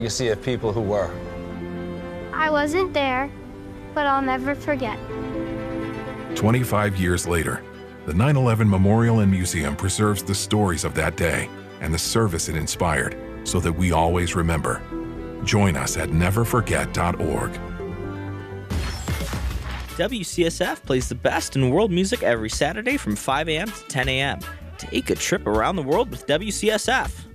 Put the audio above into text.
legacy of people who were. I wasn't there, but I'll never forget. 25 years later, the 9/11 Memorial and Museum preserves the stories of that day and the service it inspired so that we always remember. Join us at neverforget.org. WCSF plays the best in world music every Saturday from 5 a.m. to 10 a.m. Take a trip around the world with WCSF.